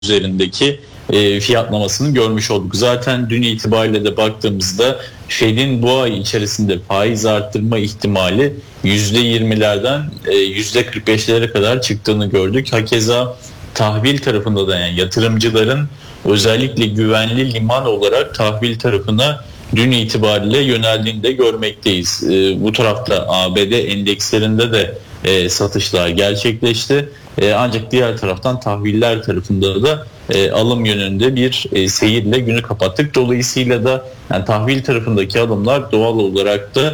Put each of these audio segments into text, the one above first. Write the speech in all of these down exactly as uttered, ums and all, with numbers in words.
üzerindeki e, fiyatlamasını görmüş olduk. Zaten dün itibariyle de baktığımızda Fed'in bu ay içerisinde faiz arttırma ihtimali yüzde yirmilerden e, yüzde kırk beşlere kadar çıktığını gördük. Hakeza tahvil tarafında da, yani yatırımcıların özellikle güvenli liman olarak tahvil tarafına dün itibariyle yöneldiğini de görmekteyiz. E, bu tarafta A B D endekslerinde de e, satışlar gerçekleşti. E, ancak diğer taraftan tahviller tarafında da e, alım yönünde bir e, seyirle günü kapattık. Dolayısıyla da yani tahvil tarafındaki alımlar doğal olarak da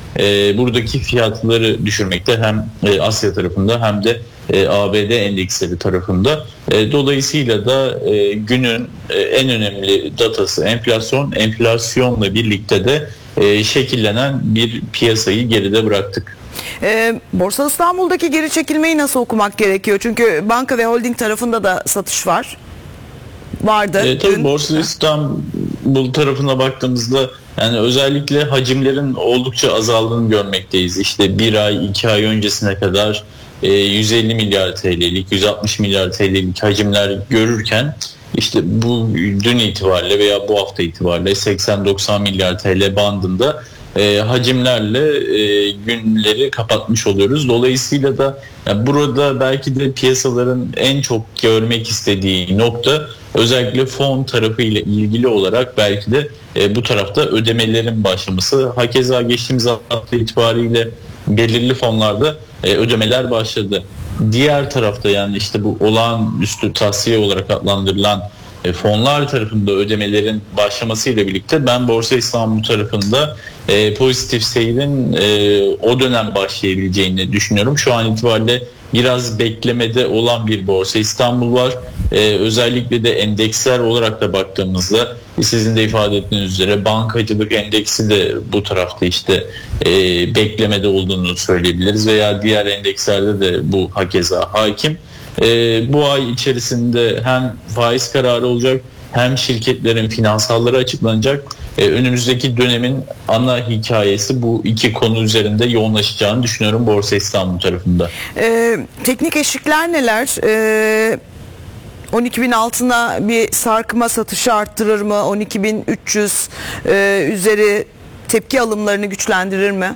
e, buradaki fiyatları düşürmekte, hem e, Asya tarafında hem de e, A B D endeksleri tarafında. E, dolayısıyla da e, günün e, en önemli datası enflasyon. Enflasyonla birlikte de e, şekillenen bir piyasayı geride bıraktık. E, Borsa İstanbul'daki geri çekilmeyi nasıl okumak gerekiyor? Çünkü banka ve holding tarafında da satış var. Vardı. E, tabii Borsa İstanbul tarafına baktığımızda yani özellikle hacimlerin oldukça azaldığını görmekteyiz. İşte bir ay, iki ay öncesine kadar e, yüz elli milyar T L'lik, yüz altmış milyar T L'lik hacimler görürken işte bu dün itibariyle veya bu hafta itibariyle seksen doksan milyar T L bandında E, hacimlerle e, günleri kapatmış oluyoruz. Dolayısıyla da yani burada belki de piyasaların en çok görmek istediği nokta özellikle fon tarafı ile ilgili olarak belki de e, bu tarafta ödemelerin başlaması. Hakeza geçtiğimiz hafta itibariyle belirli fonlarda e, ödemeler başladı. Diğer tarafta yani işte bu olağanüstü tahsiye olarak adlandırılan E, fonlar tarafında ödemelerin başlamasıyla birlikte ben Borsa İstanbul tarafında e, pozitif seyrin e, o dönem başlayabileceğini düşünüyorum. Şu an itibariyle biraz beklemede olan bir Borsa İstanbul var. E, özellikle de endeksler olarak da baktığımızda sizin de ifade ettiğiniz üzere bankacılık endeksi de bu tarafta işte e, beklemede olduğunu söyleyebiliriz veya diğer endekslerde de bu hakeza hakim. Ee, bu ay içerisinde hem faiz kararı olacak hem şirketlerin finansalları açıklanacak. Ee, önümüzdeki dönemin ana hikayesi bu iki konu üzerinde yoğunlaşacağını düşünüyorum Borsa İstanbul tarafında. Ee, teknik eşikler neler? Ee, on iki bin altına bir sarkma satışı arttırır mı? on iki bin üç yüz e, üzeri tepki alımlarını güçlendirir mi?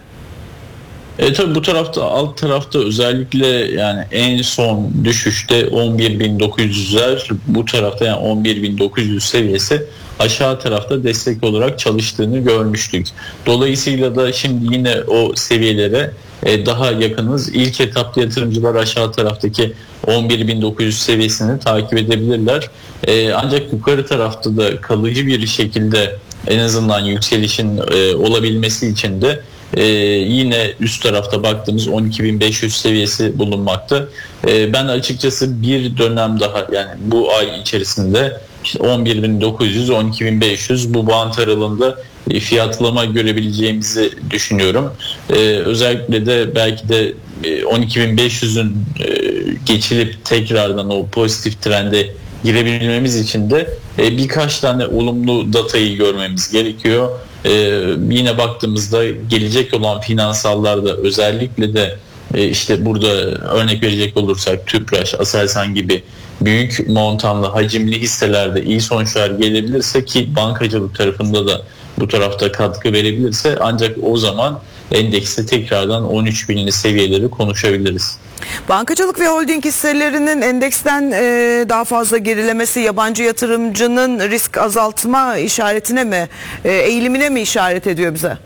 E tabi bu tarafta, alt tarafta özellikle yani en son düşüşte on bir bin dokuz yüzler, bu tarafta yani on bir bin dokuz yüz seviyesi aşağı tarafta destek olarak çalıştığını görmüştük. Dolayısıyla da şimdi yine o seviyelere e, daha yakınız. İlk etapta yatırımcılar aşağı taraftaki on bir bin dokuz yüz seviyesini takip edebilirler. E, ancak yukarı tarafta da kalıcı bir şekilde en azından yükselişin e, olabilmesi için de Ee, yine üst tarafta baktığımız on iki bin beş yüz seviyesi bulunmakta. Ee, ben açıkçası bir dönem daha yani bu ay içerisinde işte on bir bin dokuz yüz on iki bin beş yüz bu bant aralığında e, fiyatlama görebileceğimizi düşünüyorum. Ee, özellikle de belki de e, on iki bin beş yüzün e, geçilip tekrardan o pozitif trende girebilmemiz için de e, birkaç tane olumlu datayı görmemiz gerekiyor. Ee, yine baktığımızda gelecek olan finansallarda özellikle de e, işte burada örnek verecek olursak Tüpraş, Aselsan gibi büyük montanlı hacimli hisselerde iyi sonuçlar gelebilirse ki bankacılık tarafında da bu tarafta katkı verebilirse ancak o zaman endekste tekrardan on üç binli seviyeleri konuşabiliriz. Bankacılık ve holding hisselerinin endeksten e, daha fazla gerilemesi yabancı yatırımcının risk azaltma işaretine mi, e, eğilimine mi işaret ediyor bize?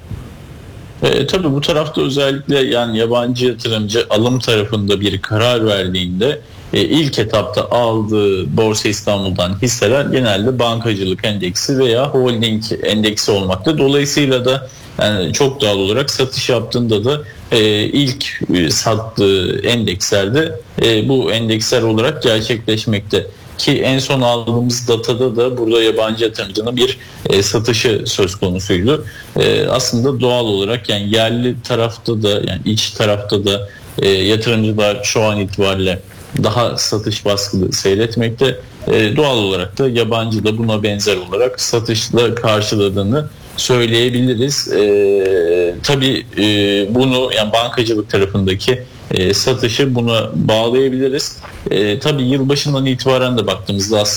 E, tabii bu tarafta özellikle yani yabancı yatırımcı alım tarafında bir karar verdiğinde e, ilk etapta aldığı Borsa İstanbul'dan hisseler genelde bankacılık endeksi veya holding endeksi olmakta. Dolayısıyla da yani çok doğal olarak satış yaptığında da e, ilk e, sattığı endekslerde e, bu endeksler olarak gerçekleşmekte. Ki en son aldığımız datada da burada yabancı yatırımcının bir e, satışı söz konusuydu. E, aslında doğal olarak yani yerli tarafta da yani iç tarafta da e, yatırımcılar şu an itibariyle daha satış baskılı seyretmekte. E, doğal olarak da yabancı da buna benzer olarak satışla karşıladığını söyleyebiliriz. E, tabii e, bunu yani bankacılık tarafındaki e, satışı buna bağlayabiliriz. E, tabii yılbaşından itibaren de baktığımızda aslında